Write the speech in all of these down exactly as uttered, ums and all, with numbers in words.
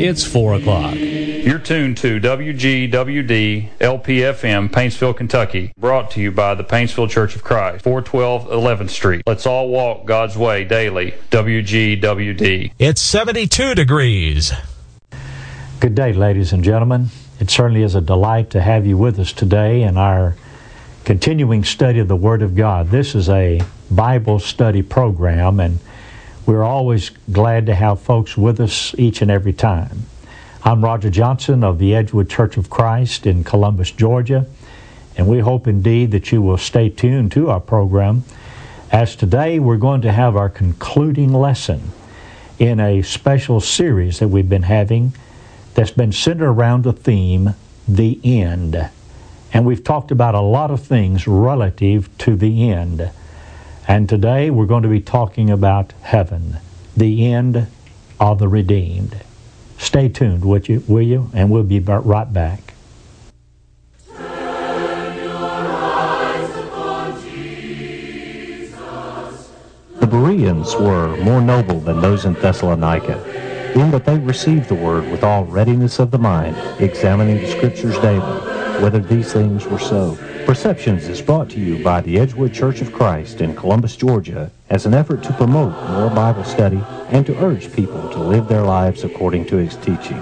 It's four o'clock. You're tuned to W G W D L P F M, Paintsville, Kentucky. Brought to you by the Paintsville Church of Christ, four twelve eleventh Street. Let's all walk God's way daily. W G W D. It's seventy-two degrees. Good day, ladies and gentlemen. It certainly is a delight to have you with us today in our continuing study of the Word of God. This is a Bible study program, and we're always glad to have folks with us each and every time. I'm Roger Johnson of the Edgewood Church of Christ in Columbus, Georgia, and we hope indeed that you will stay tuned to our program, as today we're going to have our concluding lesson in a special series that we've been having that's been centered around the theme, the end. And we've talked about a lot of things relative to the end. And today we're going to be talking about heaven, the end of the redeemed. Stay tuned, would you, will you? And we'll be right back. Turn your eyes upon Jesus. The Bereans were more noble than those in Thessalonica, in that they received the word with all readiness of the mind, examining the Scriptures daily, whether these things were so. Perceptions is brought to you by the Edgewood Church of Christ in Columbus, Georgia, as an effort to promote more Bible study and to urge people to live their lives according to its teaching.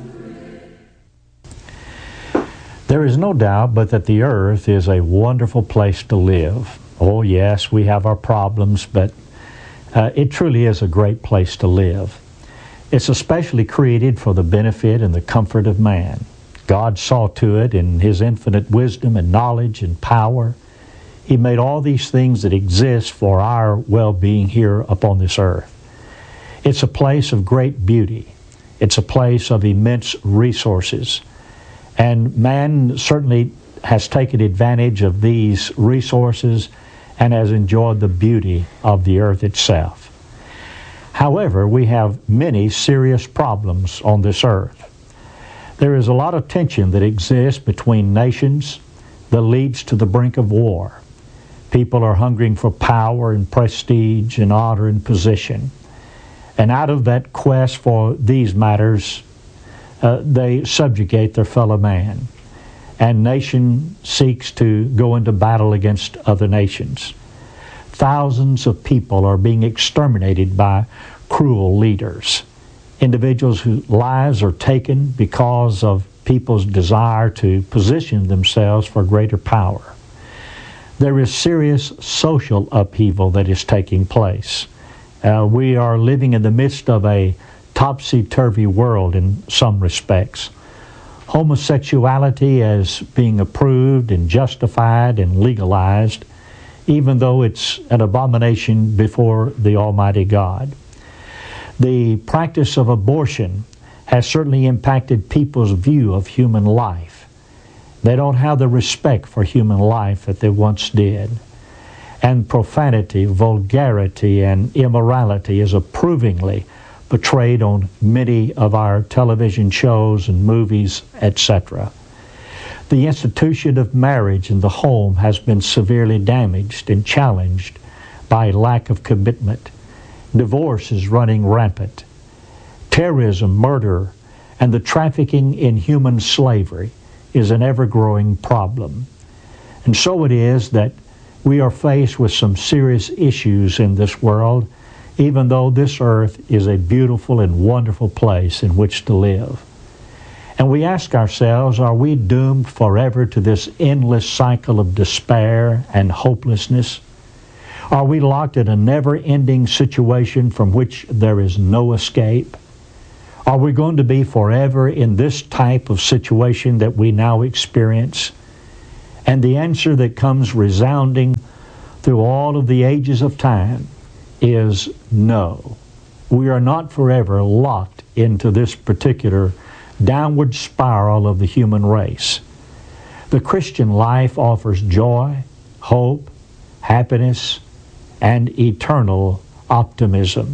There is no doubt but that the earth is a wonderful place to live. Oh yes, we have our problems, but uh, it truly is a great place to live. It's especially created for the benefit and the comfort of man. God saw to it in His infinite wisdom and knowledge and power. He made all these things that exist for our well-being here upon this earth. It's a place of great beauty. It's a place of immense resources. And man certainly has taken advantage of these resources and has enjoyed the beauty of the earth itself. However, we have many serious problems on this earth. There is a lot of tension that exists between nations that leads to the brink of war. People are hungering for power and prestige and honor and position. And out of that quest for these matters, uh, they subjugate their fellow man. And nation seeks to go into battle against other nations. Thousands of people are being exterminated by cruel leaders. Individuals whose lives are taken because of people's desire to position themselves for greater power. There is serious social upheaval that is taking place. Uh, we are living in the midst of a topsy-turvy world in some respects. Homosexuality is being approved and justified and legalized, even though it's an abomination before the Almighty God. The practice of abortion has certainly impacted people's view of human life. They don't have the respect for human life that they once did. And profanity, vulgarity, and immorality is approvingly portrayed on many of our television shows and movies, et cetera. The institution of marriage in the home has been severely damaged and challenged by lack of commitment. Divorce is running rampant. Terrorism, murder, and the trafficking in human slavery is an ever-growing problem. And so it is that we are faced with some serious issues in this world, even though this earth is a beautiful and wonderful place in which to live. And we ask ourselves, are we doomed forever to this endless cycle of despair and hopelessness? Are we locked in a never-ending situation from which there is no escape? Are we going to be forever in this type of situation that we now experience? And the answer that comes resounding through all of the ages of time is no. We are not forever locked into this particular downward spiral of the human race. The Christian life offers joy, hope, happiness, and eternal optimism.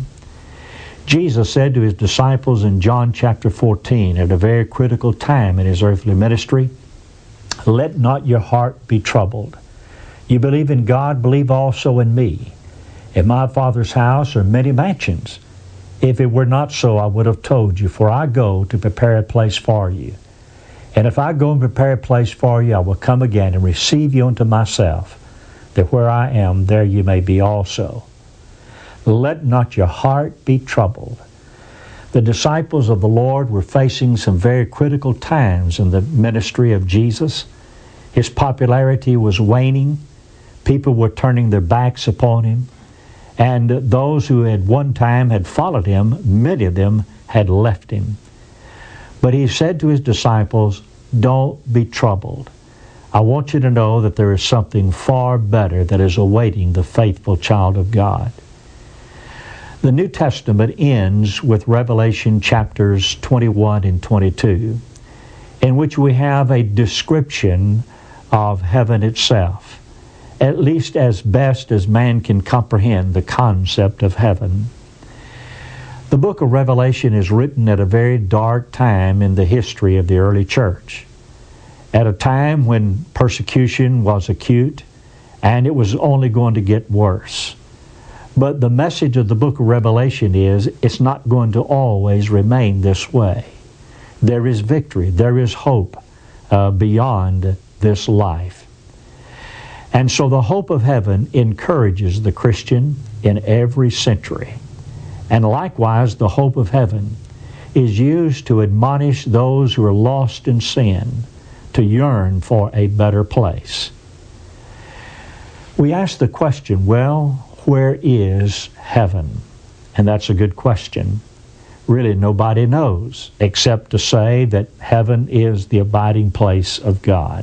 Jesus said to His disciples in John chapter fourteen, at a very critical time in His earthly ministry, "Let not your heart be troubled. You believe in God, believe also in me. In my Father's house are many mansions. If it were not so, I would have told you, for I go to prepare a place for you. And if I go and prepare a place for you, I will come again and receive you unto myself, that where I am, there you may be also. Let not your heart be troubled. The disciples of the Lord were facing some very critical times in the ministry of Jesus. His popularity was waning. People were turning their backs upon him. And those who at one time had followed him, many of them had left him. But he said to his disciples, don't be troubled. I want you to know that there is something far better that is awaiting the faithful child of God. The New Testament ends with Revelation chapters twenty-one and twenty-two, in which we have a description of heaven itself, at least as best as man can comprehend the concept of heaven. The book of Revelation is written at a very dark time in the history of the early church, at a time when persecution was acute and it was only going to get worse. But the message of the book of Revelation is it's not going to always remain this way. There is victory, there is hope uh, beyond this life. And so the hope of heaven encourages the Christian in every century. And likewise, the hope of heaven is used to admonish those who are lost in sin to yearn for a better place. We ask the question, well, where is heaven? And that's a good question. Really, nobody knows, except to say that heaven is the abiding place of God.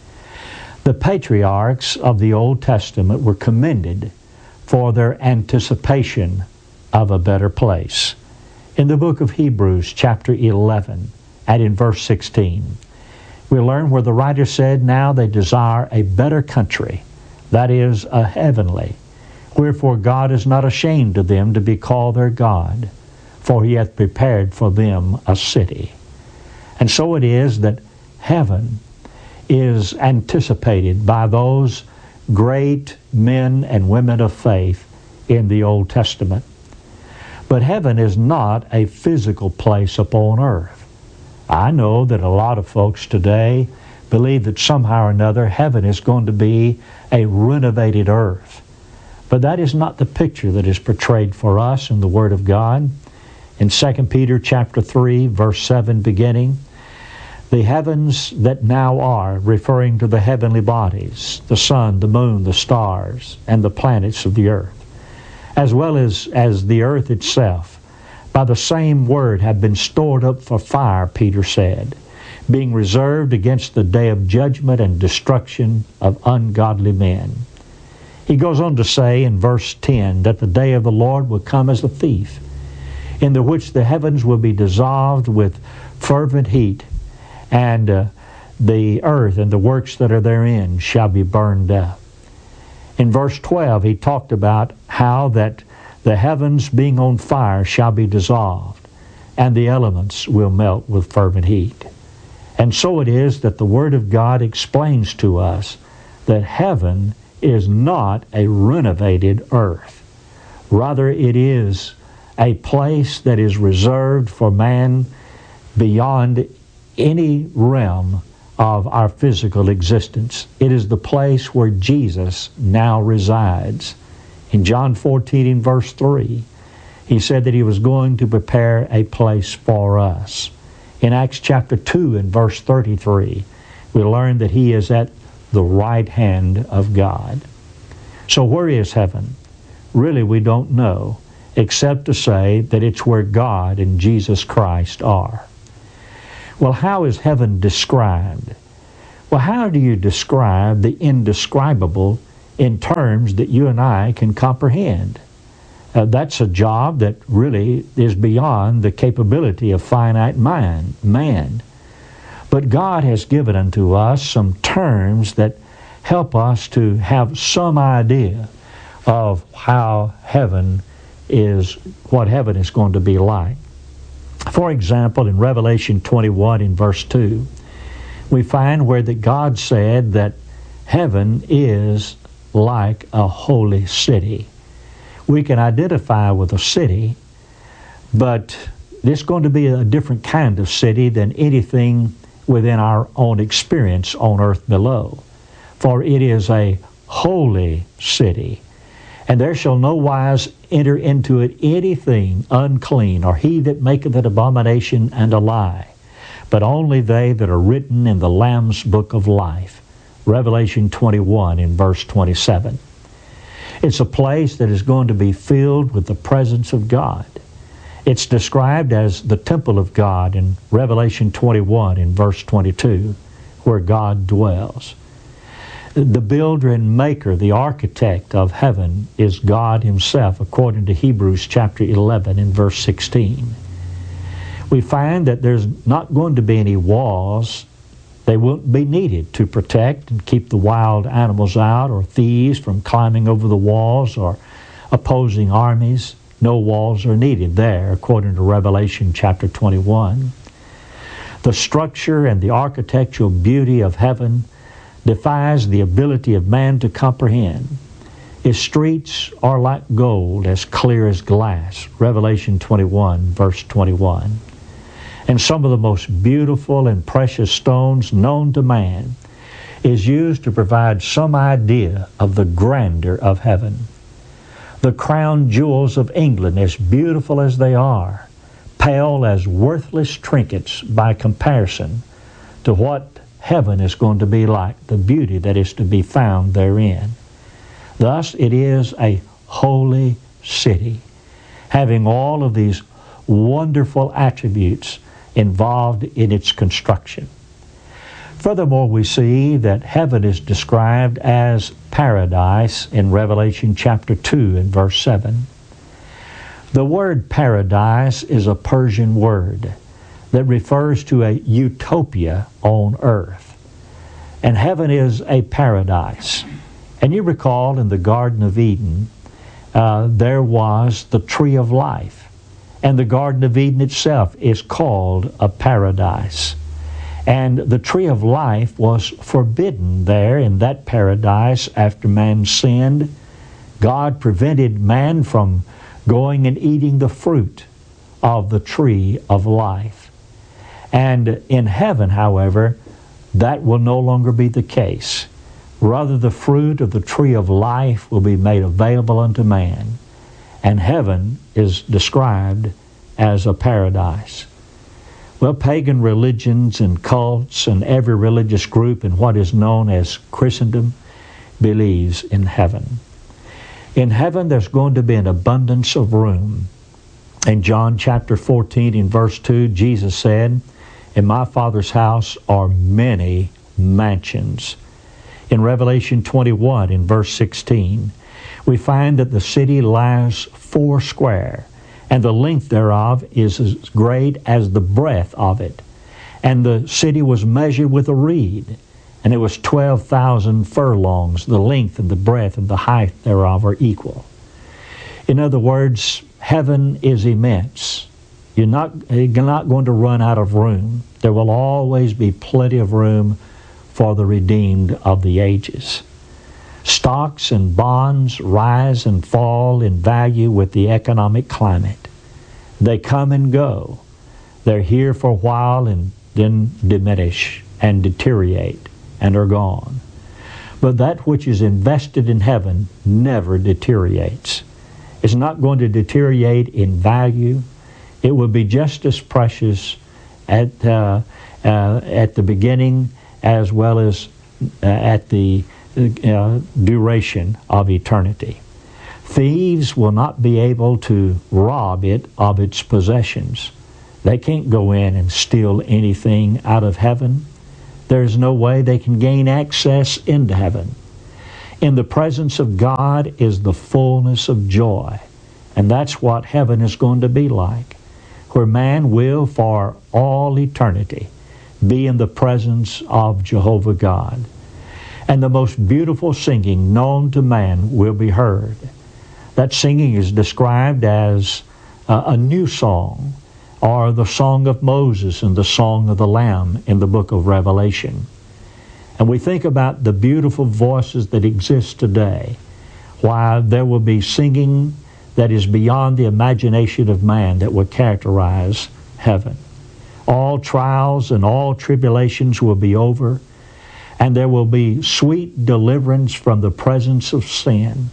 The patriarchs of the Old Testament were commended for their anticipation of a better place. In the book of Hebrews, chapter eleven, and in verse sixteen, we learn where the writer said, now they desire a better country, that is, a heavenly. Wherefore God is not ashamed of them to be called their God, for he hath prepared for them a city. And so it is that heaven is anticipated by those great men and women of faith in the Old Testament. But heaven is not a physical place upon earth. I know that a lot of folks today believe that somehow or another heaven is going to be a renovated earth. But that is not the picture that is portrayed for us in the Word of God. In Second Peter chapter three, verse seven beginning, the heavens that now are, referring to the heavenly bodies, the sun, the moon, the stars, and the planets of the earth, as well as, as the earth itself, by the same word have been stored up for fire, Peter said, being reserved against the day of judgment and destruction of ungodly men. He goes on to say in verse ten that the day of the Lord will come as a thief, in the which the heavens will be dissolved with fervent heat, and uh, the earth and the works that are therein shall be burned up. In verse twelve, he talked about how that the heavens being on fire shall be dissolved, and the elements will melt with fervent heat. And so it is that the Word of God explains to us that heaven is not a renovated earth. Rather, it is a place that is reserved for man beyond any realm of our physical existence. It is the place where Jesus now resides. In John fourteen, in verse three, he said that he was going to prepare a place for us. In Acts chapter two, in verse thirty-three, we learn that he is at the right hand of God. So where is heaven? Really, we don't know, except to say that it's where God and Jesus Christ are. Well, how is heaven described? Well, how do you describe the indescribable in terms that you and I can comprehend? Uh, that's a job that really is beyond the capability of finite mind, man. But God has given unto us some terms that help us to have some idea of how heaven is, what heaven is going to be like. For example, in Revelation twenty-one, in verse two, we find where that God said that heaven is like a holy city. We can identify with a city, But it's going to be a different kind of city than anything within our own experience on earth below. For it is a holy city, and there shall no wise enter into it anything unclean, or he that maketh an abomination and a lie, but only they that are written in the Lamb's book of life. Revelation twenty-one in verse twenty-seven. It's a place that is going to be filled with the presence of God. It's described as the temple of God in Revelation twenty-one in verse twenty-two, where God dwells. The builder and maker, the architect of heaven, is God himself, according to Hebrews chapter eleven in verse sixteen. We find that there's not going to be any walls. They won't be needed to protect and keep the wild animals out, or thieves from climbing over the walls, or opposing armies. No walls are needed there, according to Revelation chapter twenty-one. The structure and the architectural beauty of heaven defies the ability of man to comprehend. Its streets are like gold, as clear as glass. Revelation twenty-one, verse twenty-one. And some of the most beautiful and precious stones known to man is used to provide some idea of the grandeur of heaven. The crown jewels of England, as beautiful as they are, pale as worthless trinkets by comparison to what heaven is going to be like, the beauty that is to be found therein. Thus, it is a holy city, having all of these wonderful attributes involved in its construction. Furthermore, we see that heaven is described as paradise in Revelation chapter two and verse seven. The word paradise is a Persian word that refers to a utopia on earth. And heaven is a paradise. And you recall in the Garden of Eden, uh, there was the tree of life. And the Garden of Eden itself is called a paradise. And the tree of life was forbidden there in that paradise after man sinned. God prevented man from going and eating the fruit of the tree of life. And in heaven, however, that will no longer be the case. Rather, the fruit of the tree of life will be made available unto man. And heaven is described as a paradise. Well, pagan religions and cults and every religious group in what is known as Christendom believes in heaven. In heaven, there's going to be an abundance of room. In John chapter fourteen, in verse two, Jesus said, "In my Father's house are many mansions." In Revelation twenty-one, in verse sixteen, we find that the city lies four square, and the length thereof is as great as the breadth of it. And the city was measured with a reed, and it was twelve thousand furlongs. The length and the breadth and the height thereof are equal. In other words, heaven is immense. You're not, you're not going to run out of room. There will always be plenty of room for the redeemed of the ages. Stocks and bonds rise and fall in value with the economic climate. They come and go. They're here for a while and then diminish and deteriorate and are gone. But that which is invested in heaven never deteriorates. It's not going to deteriorate in value. It will be just as precious at uh, uh, at the beginning as well as uh, at the uh, duration of eternity. Thieves will not be able to rob it of its possessions. They can't go in and steal anything out of heaven. There's no way they can gain access into heaven. In the presence of God is the fullness of joy. And that's what heaven is going to be like, where man will for all eternity be in the presence of Jehovah God. And the most beautiful singing known to man will be heard. That singing is described as uh, a new song, or the song of Moses and the song of the Lamb in the book of Revelation. And we think about the beautiful voices that exist today. Why, there will be singing that is beyond the imagination of man that will characterize heaven. All trials and all tribulations will be over, and there will be sweet deliverance from the presence of sin.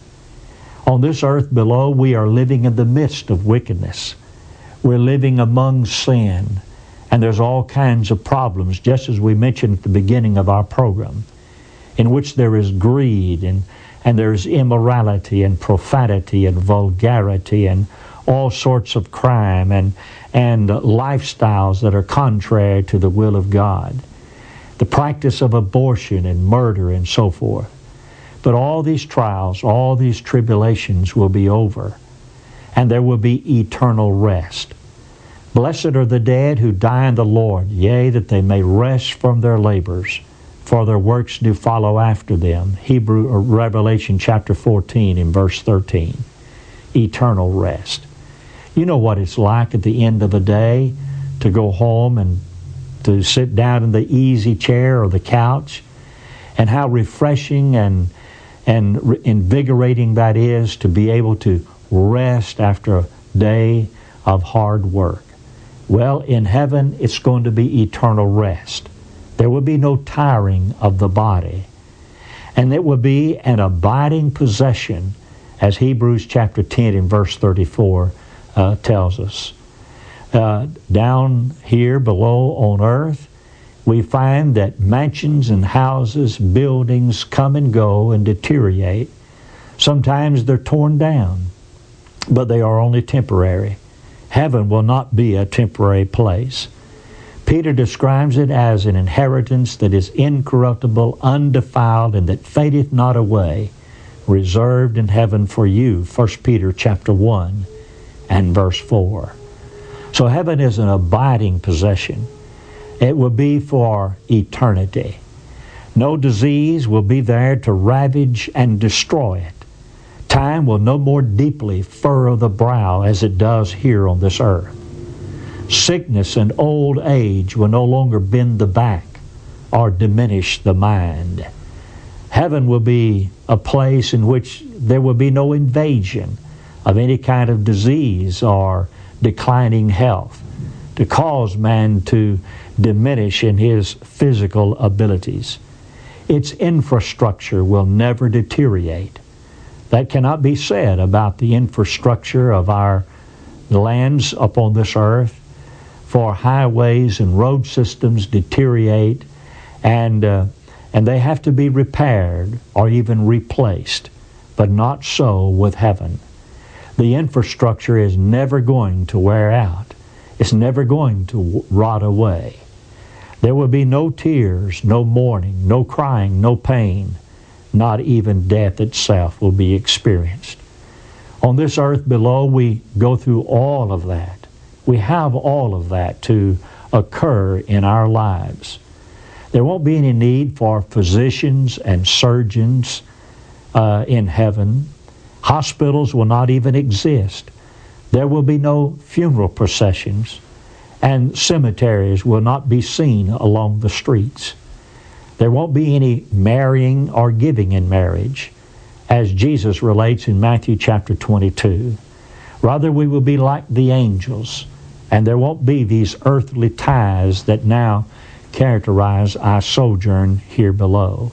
On this earth below, we are living in the midst of wickedness. We're living among sin, and there's all kinds of problems, just as we mentioned at the beginning of our program, in which there is greed and and there's immorality and profanity and vulgarity and all sorts of crime and, and lifestyles that are contrary to the will of God. The practice of abortion and murder and so forth. But all these trials, all these tribulations will be over, and there will be eternal rest. Blessed are the dead who die in the Lord, yea, that they may rest from their labors, for their works do follow after them. Hebrew or Revelation chapter fourteen in verse thirteen. Eternal rest. You know what it's like at the end of the day to go home and to sit down in the easy chair or the couch, and how refreshing and and re- invigorating that is to be able to rest after a day of hard work. Well, in heaven it's going to be eternal rest. There will be no tiring of the body. And it will be an abiding possession, as Hebrews chapter ten and verse thirty-four uh, tells us. Uh, down here below on earth, we find that mansions and houses, buildings come and go and deteriorate. Sometimes they're torn down, but they are only temporary. Heaven will not be a temporary place. Peter describes it as an inheritance that is incorruptible, undefiled, and that fadeth not away, reserved in heaven for you. First Peter chapter one and verse four. So heaven is an abiding possession. It will be for eternity. No disease will be there to ravage and destroy it. Time will no more deeply furrow the brow as it does here on this earth. Sickness and old age will no longer bend the back or diminish the mind. Heaven will be a place in which there will be no invasion of any kind of disease or declining health to cause man to diminish in his physical abilities. Its infrastructure will never deteriorate. That cannot be said about the infrastructure of our lands upon this earth. For highways and road systems deteriorate, and uh, and they have to be repaired or even replaced, but not so with heaven. The infrastructure is never going to wear out. It's never going to rot away. There will be no tears, no mourning, no crying, no pain. Not even death itself will be experienced. On this earth below, we go through all of that. We have all of that to occur in our lives. There won't be any need for physicians and surgeons uh, in heaven. Hospitals will not even exist. There will be no funeral processions, and cemeteries will not be seen along the streets. There won't be any marrying or giving in marriage, as Jesus relates in Matthew chapter twenty-two. Rather, we will be like the angels, and there won't be these earthly ties that now characterize our sojourn here below.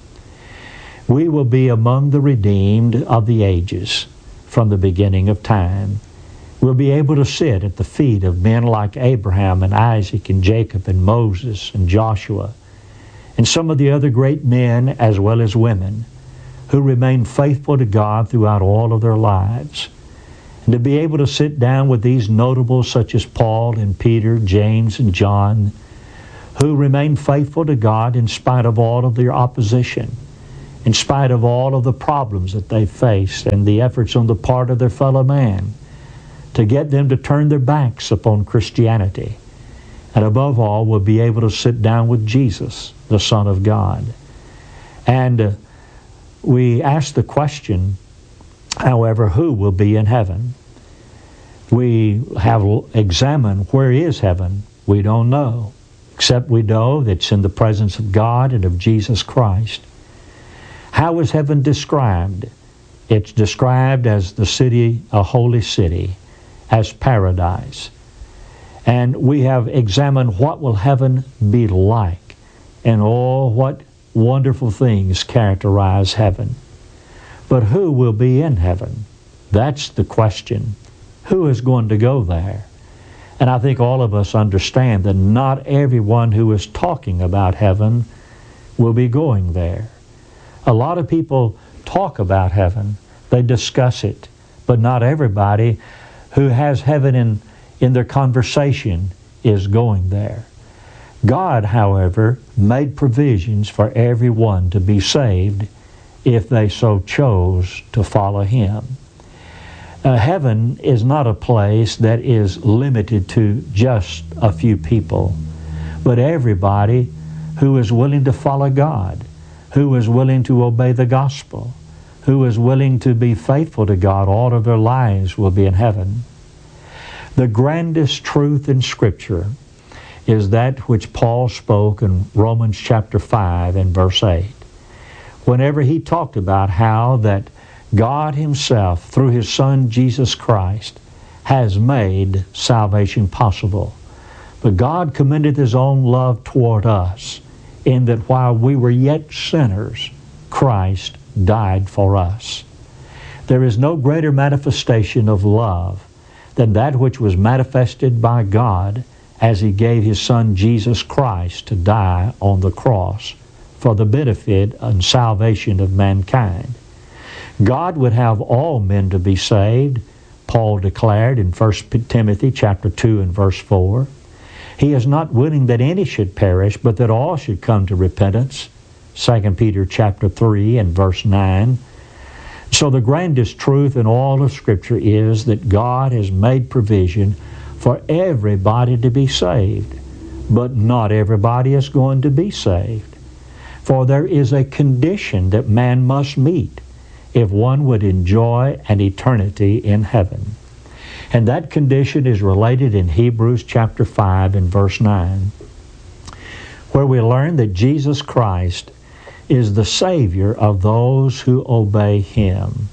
We will be among the redeemed of the ages from the beginning of time. We'll be able to sit at the feet of men like Abraham and Isaac and Jacob and Moses and Joshua and some of the other great men as well as women who remained faithful to God throughout all of their lives. And to be able to sit down with these notables such as Paul and Peter, James and John, who remained faithful to God in spite of all of their opposition, in spite of all of the problems that they faced and the efforts on the part of their fellow man to get them to turn their backs upon Christianity. And above all, we'll be able to sit down with Jesus, the Son of God. And uh, we ask the question, however, who will be in heaven? We have examined where is heaven. We don't know, except we know that it's in the presence of God and of Jesus Christ. How is heaven described? It's described as the city, a holy city, as paradise. And we have examined what will heaven be like, and oh, what wonderful things characterize heaven. But who will be in heaven? That's the question. Who is going to go there? And I think all of us understand that not everyone who is talking about heaven will be going there. A lot of people talk about heaven. They discuss it. But not everybody who has heaven in, in their conversation is going there. God, however, made provisions for everyone to be saved if they so chose to follow Him. Uh, heaven is not a place that is limited to just a few people, but everybody who is willing to follow God, who is willing to obey the gospel, who is willing to be faithful to God all of their lives will be in heaven. The grandest truth in Scripture is that which Paul spoke in Romans chapter five and verse eight. Whenever he talked about how that God Himself, through His Son Jesus Christ, has made salvation possible. But God commended His own love toward us, in that while we were yet sinners, Christ died for us. There is no greater manifestation of love than that which was manifested by God as He gave His Son Jesus Christ to die on the cross for the benefit and salvation of mankind. God would have all men to be saved, Paul declared in First Timothy chapter two and verse four. He is not willing that any should perish, but that all should come to repentance, Second Peter chapter three and verse nine. So the grandest truth in all of Scripture is that God has made provision for everybody to be saved, but not everybody is going to be saved. For there is a condition that man must meet if one would enjoy an eternity in heaven. And that condition is related in Hebrews chapter five and verse nine, where we learn that Jesus Christ is the Savior of those who obey Him.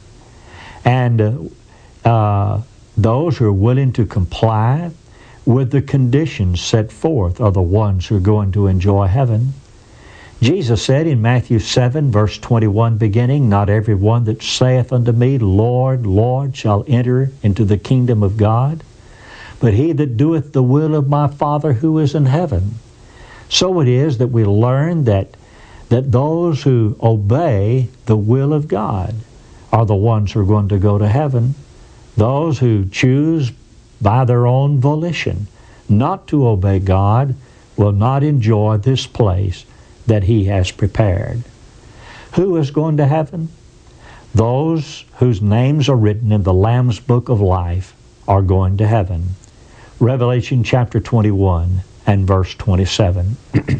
And uh, those who are willing to comply with the conditions set forth are the ones who are going to enjoy heaven. Jesus said in Matthew seven, verse twenty-one, beginning, "Not every one that saith unto me, Lord, Lord, shall enter into the kingdom of God, but he that doeth the will of my Father who is in heaven." So it is that we learn that, that those who obey the will of God are the ones who are going to go to heaven. Those who choose by their own volition not to obey God will not enjoy this place that He has prepared. Who is going to heaven? Those whose names are written in the Lamb's Book of Life are going to heaven. Revelation chapter twenty-one and verse twenty-seven.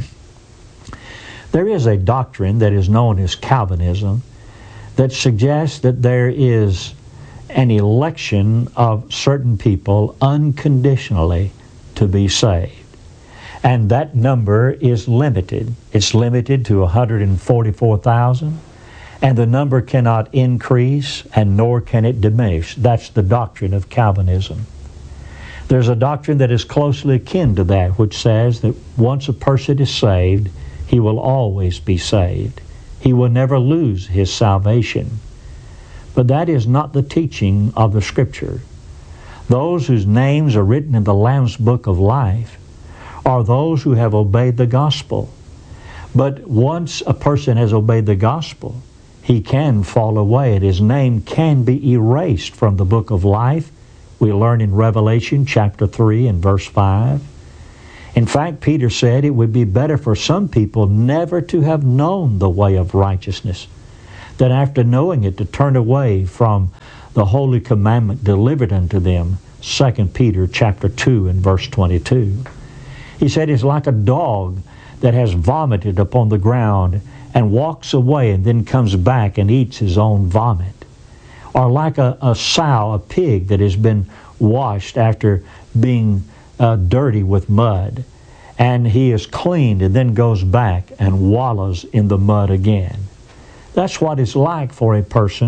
There is a doctrine that is known as Calvinism that suggests that there is an election of certain people unconditionally to be saved. And that number is limited. It's limited to one hundred forty-four thousand, and the number cannot increase and nor can it diminish. That's the doctrine of Calvinism. There's a doctrine that is closely akin to that, which says that once a person is saved, he will always be saved. He will never lose his salvation. But that is not the teaching of the Scripture. Those whose names are written in the Lamb's Book of Life are those who have obeyed the gospel. But once a person has obeyed the gospel, he can fall away and his name can be erased from the book of life. We learn in Revelation chapter three and verse five. In fact, Peter said it would be better for some people never to have known the way of righteousness than after knowing it to turn away from the holy commandment delivered unto them. Second Peter chapter two and verse twenty-two. He said it's like a dog that has vomited upon the ground and walks away and then comes back and eats his own vomit. Or like a, a sow, a pig that has been washed after being uh, dirty with mud. And he is cleaned and then goes back and wallows in the mud again. That's what it's like for a person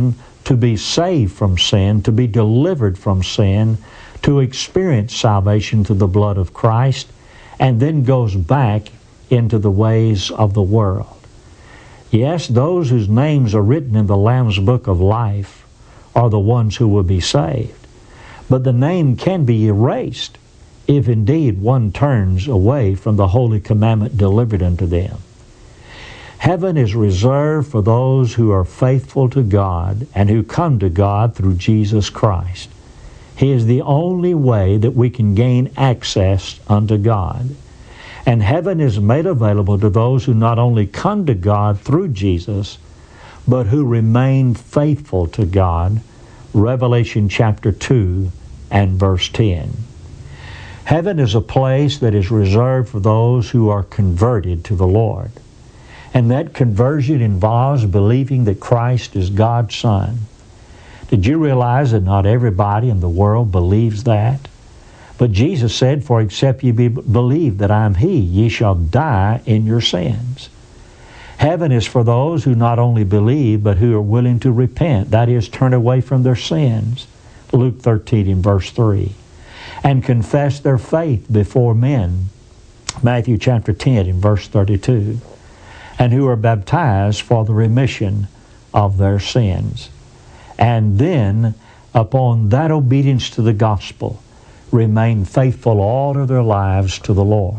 to be saved from sin, to be delivered from sin, to experience salvation through the blood of Christ, and then goes back into the ways of the world. Yes, those whose names are written in the Lamb's Book of Life are the ones who will be saved. But the name can be erased if indeed one turns away from the holy commandment delivered unto them. Heaven is reserved for those who are faithful to God and who come to God through Jesus Christ. He is the only way that we can gain access unto God. And heaven is made available to those who not only come to God through Jesus, but who remain faithful to God. Revelation chapter two and verse ten. Heaven is a place that is reserved for those who are converted to the Lord. And that conversion involves believing that Christ is God's Son. Did you realize that not everybody in the world believes that? But Jesus said, "For except ye be believe that I am He, ye shall die in your sins." Heaven is for those who not only believe, but who are willing to repent, that is, turn away from their sins, Luke thirteen and verse three, and confess their faith before men, Matthew chapter ten and verse thirty-two, and who are baptized for the remission of their sins. And then, upon that obedience to the gospel, remain faithful all of their lives to the Lord.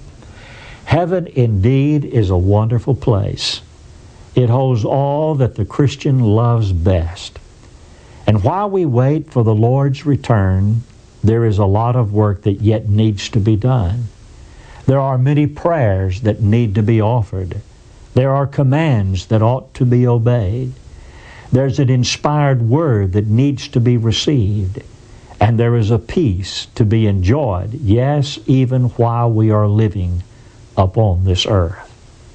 Heaven indeed is a wonderful place. It holds all that the Christian loves best. And while we wait for the Lord's return, there is a lot of work that yet needs to be done. There are many prayers that need to be offered. There are commands that ought to be obeyed. There's an inspired word that needs to be received. And there is a peace to be enjoyed, yes, even while we are living upon this earth.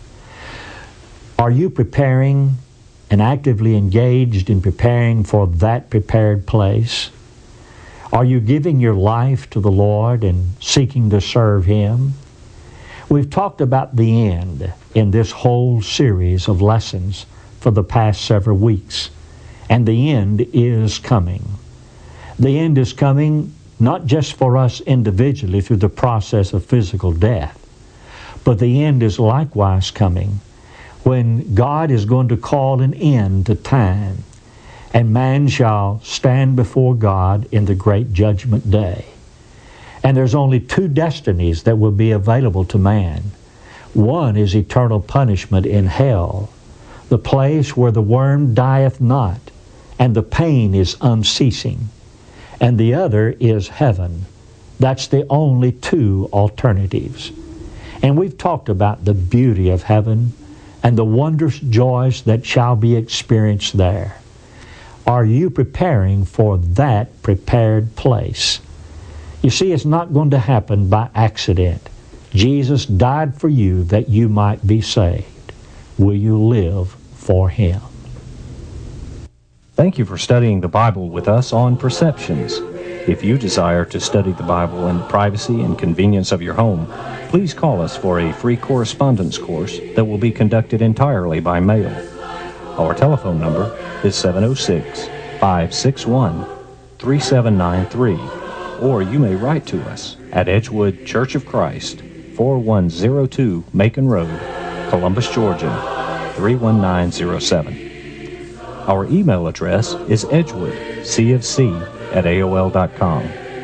Are you preparing and actively engaged in preparing for that prepared place? Are you giving your life to the Lord and seeking to serve Him? We've talked about the end in this whole series of lessons for the past several weeks, and the end is coming. The end is coming not just for us individually through the process of physical death, but the end is likewise coming when God is going to call an end to time, and man shall stand before God in the great judgment day. And there's only two destinies that will be available to man. One is eternal punishment in hell, the place where the worm dieth not, and the pain is unceasing. And the other is heaven. That's the only two alternatives. And we've talked about the beauty of heaven and the wondrous joys that shall be experienced there. Are you preparing for that prepared place? You see, it's not going to happen by accident. Jesus died for you that you might be saved. Will you live for Him? Thank you for studying the Bible with us on Perceptions. If you desire to study the Bible in the privacy and convenience of your home, please call us for a free correspondence course that will be conducted entirely by mail. Our telephone number is seven oh six, five six one, three seven nine three, or you may write to us at Edgewood Church of Christ, four one zero two Macon Road, Columbus, Georgia, three one nine zero seven. Our email address is edgewoodcfc at A O L dot com.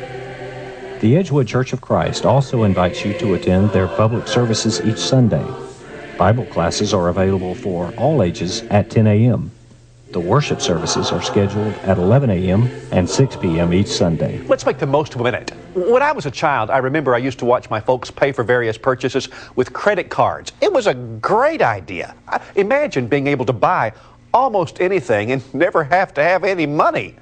The Edgewood Church of Christ also invites you to attend their public services each Sunday. Bible classes are available for all ages at ten a.m. The worship services are scheduled at eleven a.m. and six p.m. each Sunday. Let's make the most of a minute. When I was a child, I remember I used to watch my folks pay for various purchases with credit cards. It was a great idea. I, imagine being able to buy almost anything and never have to have any money.